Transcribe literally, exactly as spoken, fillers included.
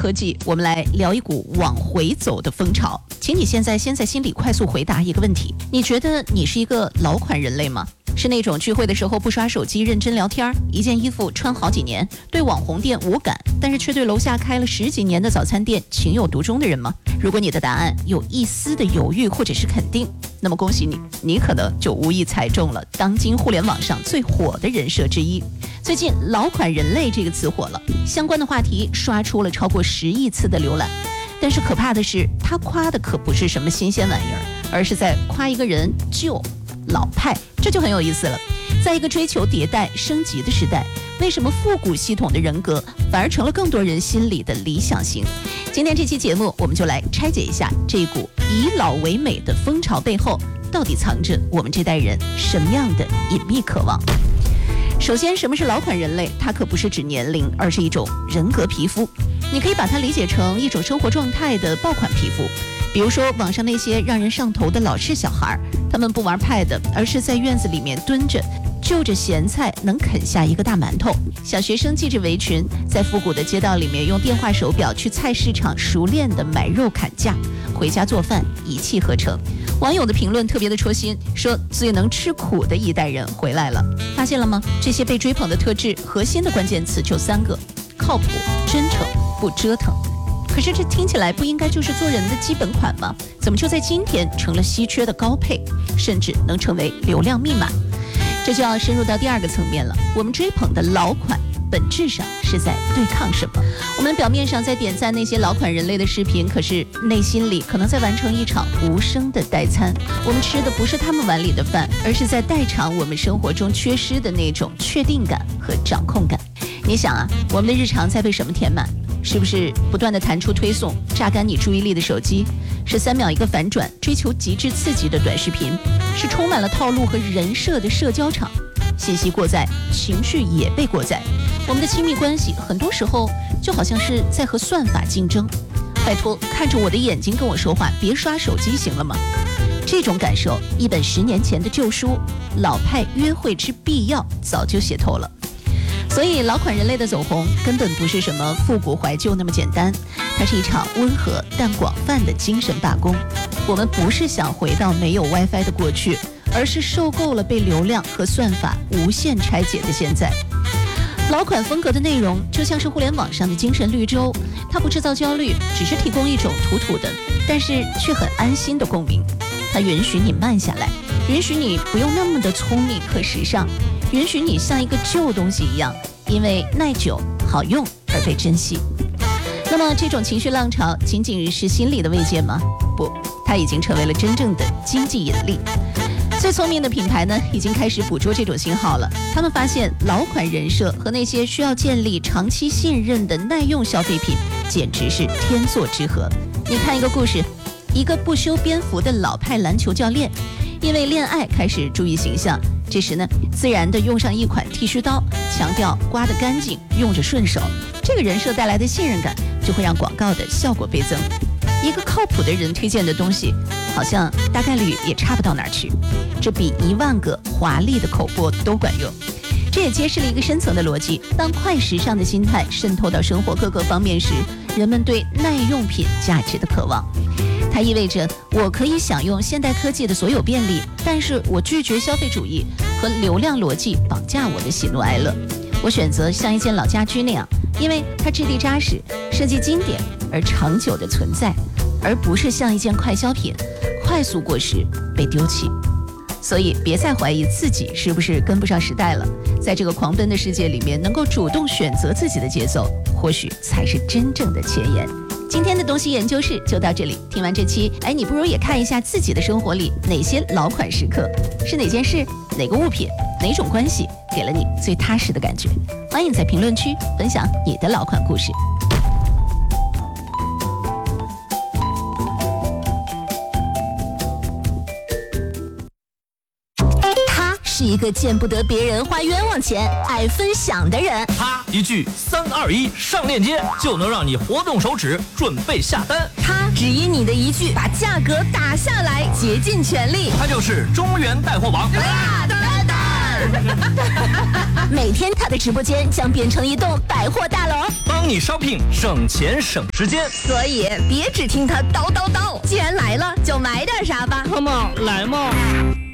科技，我们来聊一股往回走的风潮。请你现在先在心里快速回答一个问题：你觉得你是一个老款人类吗？是那种聚会的时候不刷手机认真聊天，一件衣服穿好几年，对网红店无感，但是却对楼下开了十几年的早餐店情有独钟的人吗？如果你的答案有一丝的犹豫或者是肯定，那么恭喜你，你可能就无意猜中了当今互联网上最火的人设之一。最近老款人类这个词火了，相关的话题刷出了超过十亿次的浏览。但是可怕的是，他夸的可不是什么新鲜玩意儿，而是在夸一个人旧老派，这就很有意思了。在一个追求迭代升级的时代，为什么复古系统的人格反而成了更多人心里的理想型？今天这期节目，我们就来拆解一下这股以老为美的风潮背后，到底藏着我们这代人什么样的隐秘渴望。首先，什么是老款人类？它可不是指年龄，而是一种人格皮肤。你可以把它理解成一种生活状态的爆款皮肤。比如说网上那些让人上头的老式小孩，他们不玩 pad， 而是在院子里面蹲着，就着咸菜能啃下一个大馒头。小学生系着围裙，在复古的街道里面用电话手表去菜市场熟练的买肉砍价，回家做饭一气呵成。网友的评论特别的戳心，说最能吃苦的一代人回来了。发现了吗？这些被追捧的特质核心的关键词就三个：靠谱、真诚、不折腾。可是这听起来不应该就是做人的基本款吗？怎么就在今天成了稀缺的高配，甚至能成为流量密码？这就要深入到第二个层面了。我们追捧的老款本质上是在对抗什么？我们表面上在点赞那些老款人类的视频，可是内心里可能在完成一场无声的代餐。我们吃的不是他们碗里的饭，而是在代偿我们生活中缺失的那种确定感和掌控感。你想啊，我们的日常在被什么填满？是不是不断的弹出推送，榨干你注意力的手机？是三秒一个反转，追求极致刺激的短视频？是充满了套路和人设的社交场？信息过载，情绪也被过载。我们的亲密关系很多时候就好像是在和算法竞争。拜托，看着我的眼睛跟我说话，别刷手机行了吗？这种感受，一本十年前的旧书《老派约会之必要》早就写透了。所以老款人类的走红根本不是什么复古怀旧那么简单，它是一场温和但广泛的精神罢工。我们不是想回到没有 WiFi 的过去，而是受够了被流量和算法无限拆解的现在。老款风格的内容就像是互联网上的精神绿洲，它不制造焦虑，只是提供一种土土的但是却很安心的共鸣。它允许你慢下来，允许你不用那么的聪明和时尚，允许你像一个旧东西一样，因为耐久好用而被珍惜。那么这种情绪浪潮仅仅是心理的慰藉吗？不，它已经成为了真正的经济引力。最聪明的品牌呢，已经开始捕捉这种信号了。他们发现老款人设和那些需要建立长期信任的耐用消费品简直是天作之合。你看一个故事，一个不修边幅的老派篮球教练，因为恋爱开始注意形象，这时呢，自然的用上一款剃须刀，强调刮得干净，用着顺手。这个人设带来的信任感，就会让广告的效果倍增。一个靠谱的人推荐的东西，好像大概率也差不到哪儿去，这比一万个华丽的口播都管用。这也揭示了一个深层的逻辑：当快时尚的心态渗透到生活各个方面时，人们对耐用品价值的渴望。它意味着我可以享用现代科技的所有便利，但是我拒绝消费主义和流量逻辑绑架我的喜怒哀乐。我选择像一件老家居那样，因为它质地扎实，设计经典而长久的存在，而不是像一件快消品，快速过时被丢弃。所以别再怀疑自己是不是跟不上时代了，在这个狂奔的世界里面，能够主动选择自己的节奏，或许才是真正的前沿。今天的东西研究室就到这里，听完这期，哎，你不如也看一下自己的生活里哪些老款时刻，是哪件事、哪个物品、哪种关系给了你最踏实的感觉。欢迎在评论区分享你的老款故事。是一个见不得别人花冤枉钱、爱分享的人。 他一句三二一上链接，就能让你活动手指准备下单。 他只因你的一句把价格打下来，竭尽全力。 他就是中原带货王大蛋蛋。每天他的直播间将变成一栋百货大楼。 帮你 shopping 省钱省时间。 所以别只听他叨叨叨，既然来了就买点啥吧。 Come on， 来嘛！